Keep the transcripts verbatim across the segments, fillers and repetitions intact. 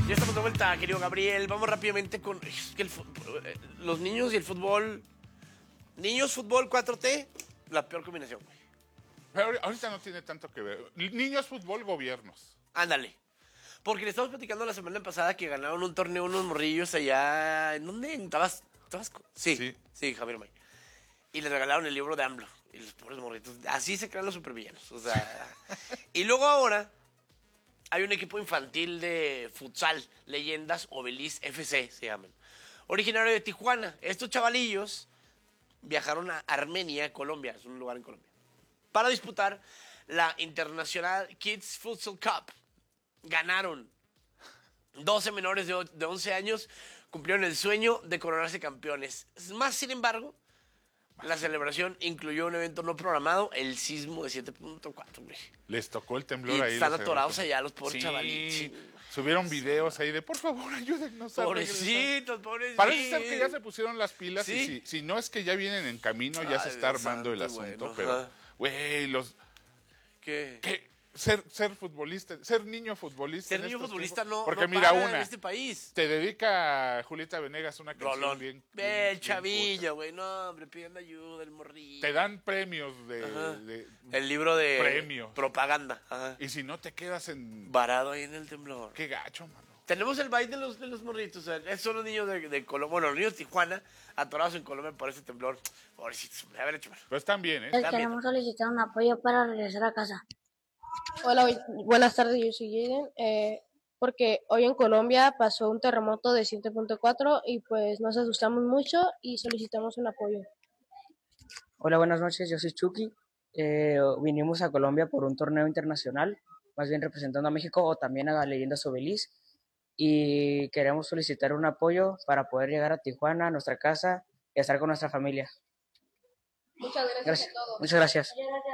Ya estamos de vuelta, querido Gabriel. Vamos rápidamente con es que el fu- los niños y el fútbol. Niños, fútbol, cuatro T, la peor combinación, güey. Pero ahori- ahorita no tiene tanto que ver. Niños, fútbol, gobiernos. Ándale. Porque le estamos platicando la semana pasada que ganaron un torneo unos morrillos allá. ¿En dónde? ¿En Tabas- Tabasco? Sí, sí, Sí. Javier May. Y les regalaron el libro de AMLO. Y los pobres morritos. Así se crean los supervillanos. O sea. Y luego ahora hay un equipo infantil de futsal, Leyendas Obelis F C se llaman. Originario de Tijuana. Estos chavalillos viajaron a Armenia, Colombia, es un lugar en Colombia, para disputar la International Kids Futsal Cup. Ganaron. doce menores de, o- de once años cumplieron el sueño de coronarse campeones. Más sin embargo, la celebración incluyó un evento no programado, el sismo de siete punto cuatro, güey. Les tocó el temblor Y ahí. están los atorados aeropuertos. allá los pobres Sí. chavalitos. Subieron videos ahí de, por favor, ayúdennos a regresar". Pobrecitos, pobrecitos. Parece ser que ya se pusieron las pilas Sí. y si, si no es que ya vienen en camino, ya se Ay, está Dios armando el santo, asunto. bueno, pero, ajá. güey, los... ¿Qué? ¿qué? Ser, ser futbolista, ser niño futbolista. Ser en niño estos futbolista tiempos. no, Porque no mira, paga una, en este país. te dedica Julieta Venegas una canción Rolón. bien... Ve, bien- el bien chavillo, güey. No, hombre, pidiendo ayuda, el morrillo. puta. Te dan premios de... Ajá. de- El libro de Premios. propaganda. Ajá. y si no te quedas en... Varado ahí en el temblor. Qué gacho, mano. Tenemos el baile de los, de los morritos. O sea, esos son los niños de, de Colombia. Bueno, los niños de Tijuana, atorados en Colombia por ese temblor. Pobrecitos. hombre. A ver, échame. Pero están bien, ¿eh? Está bien. Queremos solicitar un apoyo para regresar a casa. Hola, bu- buenas tardes, yo soy Jaden. Eh, porque hoy en Colombia pasó un terremoto de siete punto cuatro y pues nos asustamos mucho y solicitamos un apoyo. Hola, buenas noches, yo soy Chucky. Eh, vinimos a Colombia por un torneo internacional, más bien representando a México o también a Leyendas Obelis, y queremos solicitar un apoyo para poder llegar a Tijuana, a nuestra casa y estar con nuestra familia. Muchas gracias, Gracias. a todos. Muchas gracias.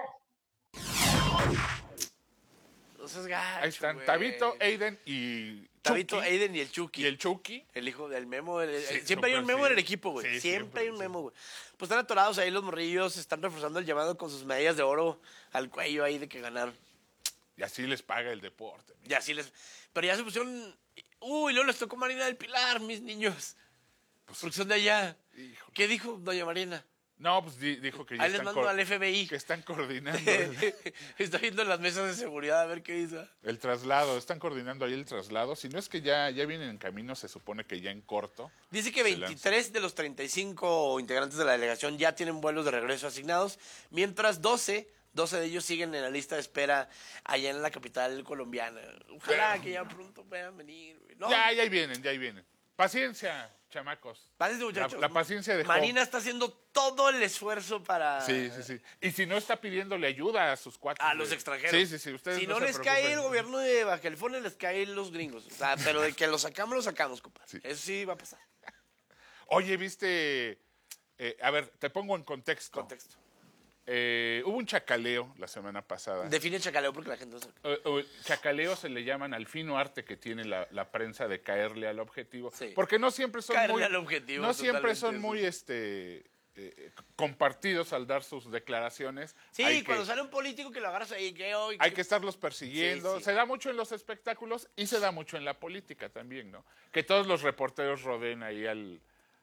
No seas gacho, Ahí están, güey. Tabito, Aiden y Tabito, Chucky. Aiden y el Chucky. Y el Chucky. El hijo del Memo. el- el- Sí, siempre hay un súper, Memo sí. en el equipo, güey. Sí, siempre, siempre, hay un sí. Memo, güey. Pues están atorados ahí los morrillos, están reforzando el llamado con sus medallas de oro al cuello ahí de que ganaron. Y así les paga el deporte. Y así les... Pero ya se pusieron... Uy, luego les tocó Marina del Pilar, mis niños. Porque son de allá. Híjole. ¿Qué dijo doña Marina? No, pues di- dijo que ya Ahí les están, mando co- al F B I. que están coordinando el, Está viendo las mesas de seguridad a ver qué dice. el traslado. Están coordinando ahí el traslado. Si no es que ya, ya vienen en camino, se supone que ya en corto. Dice que Se veintitrés de los treinta y cinco integrantes de la delegación ya tienen vuelos de regreso asignados, mientras doce, doce de ellos siguen en la lista de espera allá en la capital colombiana. Ojalá Pero- que ya pronto puedan venir. güey. No, Ya, ya ahí vienen, ya ahí vienen. Paciencia, chamacos. paciencia, muchachos. La, la paciencia de Marina está haciendo todo el esfuerzo para... Sí, sí, sí. Y si no está pidiéndole ayuda a sus cuatro. A los extranjeros. Sí, sí, sí. Ustedes si no, se les cae preocupen. el gobierno de Baja California, les caen los gringos. O sea, pero de que los sacamos, los sacamos, compa. Sí. Eso sí va a pasar. Oye, viste. eh, a ver, te pongo en contexto. Contexto. Eh, hubo un chacaleo la semana pasada. Define chacaleo porque la gente no sabe. Eh, eh, chacaleo se le llaman al fino arte que tiene la, la prensa de caerle al objetivo. Sí. Porque no siempre son Caerle muy. al objetivo, no siempre totalmente, son sí. muy este eh, compartidos al dar sus declaraciones. Sí, Hay cuando que, sale un político que lo agarras ahí, que hoy... hay que estarlos persiguiendo. Sí, sí. Se da mucho en los espectáculos y se da mucho en la política también, ¿no? Que todos los reporteros rodeen ahí al,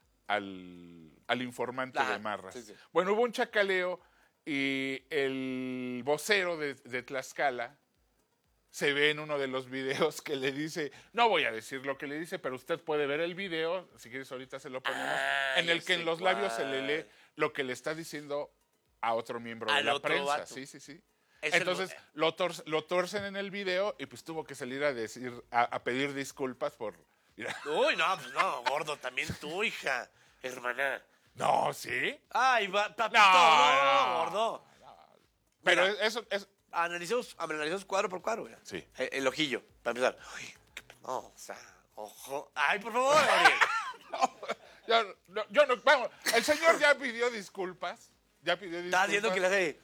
al, al informante Ajá, de Marras. sí, sí. Bueno, hubo un chacaleo y el vocero de, de Tlaxcala se ve en uno de los videos que le dice, no voy a decir lo que le dice, pero usted puede ver el video, si quieres ahorita se lo ponemos, Ah, en el ya que en sé los labios se le cuál. lee lo que le está diciendo a otro miembro de Al la otro prensa. vato. Sí, sí, sí. Es el Entonces vo- lo, tor- lo torcen en el video y pues tuvo que salir a decir, a, a pedir disculpas por... mira. Uy, no, pues no, gordo, también tú, hija, hermana. No, sí. Ay, va, papito, No, no, no. gordo. Pero Mira. eso es... Analicemos, analicemos cuadro por cuadro, mira. Sí. El, el ojillo, para empezar. Uy, qué pe- no, o sea, ojo. Ay, por favor, Gabriel. Yo, no, yo no, vamos, el señor ya pidió disculpas. Ya pidió disculpas. Estás viendo que le hace...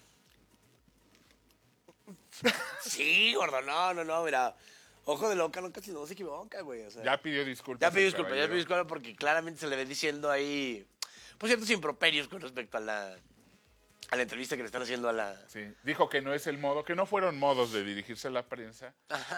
Sí, gordo, no, no, no, mira. Ojo de loca, no, casi no se equivoca, güey. O sea, Ya pidió disculpas. ya pidió el disculpas, ya caballero. pidió disculpas porque claramente se le ve diciendo ahí, pues ciertos improperios con respecto a la, a la entrevista que le están haciendo a la... Sí, dijo que no es el modo, que no fueron modos de dirigirse a la prensa.